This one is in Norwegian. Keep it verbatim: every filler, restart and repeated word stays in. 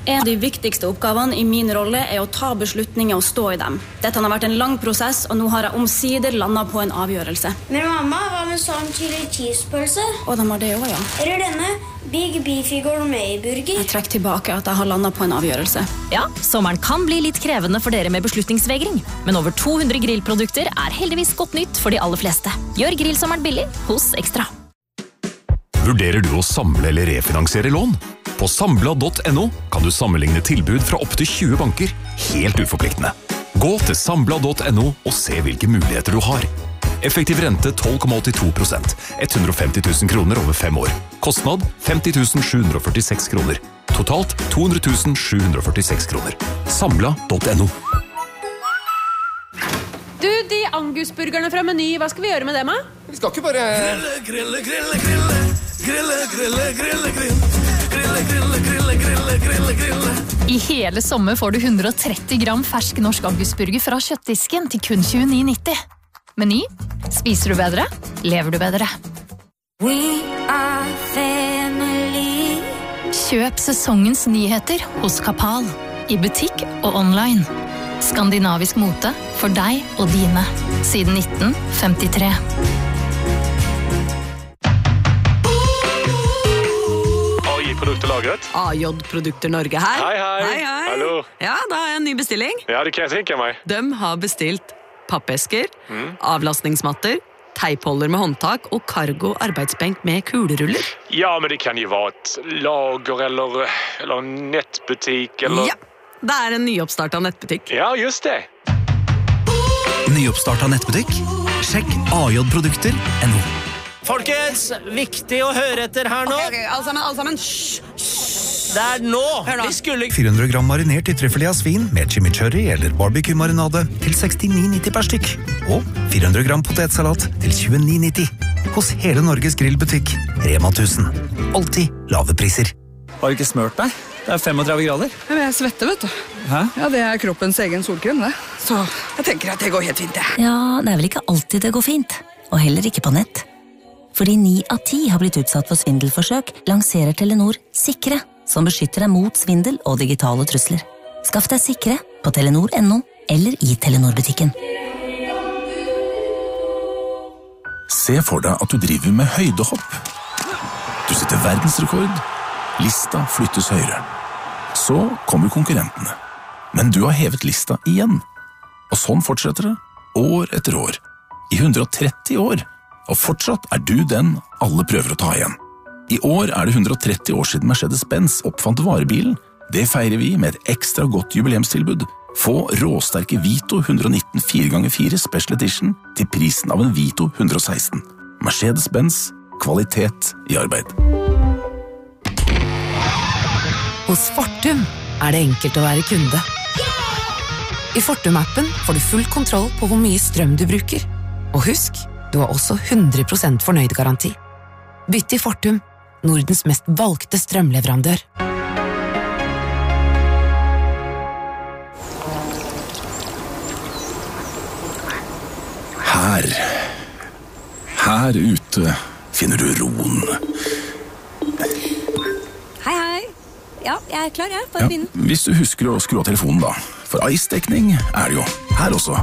En av de viktigste oppgavene i min rolle er å ta beslutninger og stå i dem. Dette har vært en lang prosess, og nå har jeg omsider landet på en avgjørelse. Men mamma, hva med sånn chili cheese-pølse? Og de har det også, ja. Eller denne Big Beefy Gourmet-burger? Jeg trekker tilbake at jeg har landet på en avgjørelse. Ja, sommeren kan bli litt krevende for dere med beslutningsvegring, men over to hundre grillprodukter er heldigvis godt nytt for de aller fleste. Gjør grillsommeren billig hos Ekstra. Vurderer du å samle eller refinansiere lån? På Sambla punktum no kan du sammenligne tilbud fra opp til tjue banker, helt uforpliktende. Gå til Sambla punktum no og se hvilke muligheter du har. Effektiv rente tolv komma åttito prosent, hundre og femti tusen kroner over fem år. Kostnad femti tusen sju hundre og førtiseks kroner. Totalt to hundre tusen sju hundre og førtiseks kroner. Sambla punktum no. Du, de angusburgerne fra Meny, hva skal vi gjøre med dem, da? Vi skal ikke bare... Grille, grille, grille, grille, grille, grille, grille, grille, grille, grille, grille, grille, grille. I hele sommer får du hundre og tretti gram fersk norsk angusburger fra kjøttdisken til kun tjueni nitti. Meny. Spiser du bedre? Lever du bedre? We are family. Kjøp sesongens nyheter hos Kapal. I butikk og online. Skandinavisk mote for deg og dine. Siden nitten femtitre. A J-produkterlagret. A J-produkter Norge her. Hei, hei. Hei, hei. Hallo. Ja, da har jeg en ny bestilling. Ja, det kan jeg tenke meg. De har bestilt pappesker, Mm. avlastningsmatter, teipholder med håndtak og cargo arbeidsbenk med kuleruller. Ja, men det kan jo være et lager eller, eller en nettbutikk eller... Ja, det er en nyoppstart av nettbutikk. Ja, just det. Nyoppstart av nettbutikk? Sjekk A J-produkter punktum no. Folkens, viktig å høre etter her nå. Ok, ok, alle sammen, alle sammen. Shh, Det er nå. Hør nå. Vi skulle... fire hundre gram marinert i trüffelé av svin med chimichurri eller barbecue-marinade til sekstini nitti per stykk. Og fire hundre gram potetsalat til tjueni nitti. Hos hele Norges grillbutikk, Rema tusen. Alltid lave priser. Har du ikke smørt deg? Det er femogtredve grader. Men jeg svetter, vet du. Hæ? Ja, det er kroppens egen solkrem, det. Så jeg tenker at det går helt fint, det. Ja, det er vel ikke alltid det går fint. Og heller ikke på nett. Fordi ni av ti har blitt utsatt for svindelforsøk, lanserer Telenor Sikre, som beskytter deg mot svindel og digitale trusler. Skaff deg Sikre på telenor punktum no eller i Telenor-butikken. Se for deg at du driver med høydehopp. Du setter verdensrekord. Lista flyttes høyere. Så kommer konkurrentene. Men du har hevet lista igjen. Og sånn fortsetter det, år etter år. I hundre og tretti år. Og fortsatt er du den alle prøver å ta igjen. I år er det hundre og tretti år siden Mercedes-Benz oppfant varebilen. Det feirer vi med et ekstra godt jubileumstilbud. Få råsterke Vito hundre og nitten fire ganger fire Special Edition til prisen av en Vito hundre og seksten. Mercedes-Benz, kvalitet i arbeid. Hos Fortum er det enkelt å være kunde. I Fortum-appen får du full kontroll på hvor mye strøm du bruker. Og husk, du har også hundre prosent fornøyd-garanti. Bytt til Fortum, Nordens mest valgte strømleverandør. Her, her ute finner du roen. Hei, hei. Ja, jeg er klar, jeg. Bare Ja, begynn. hvis du husker å skru av telefonen da. For ice-dekning er det jo her også.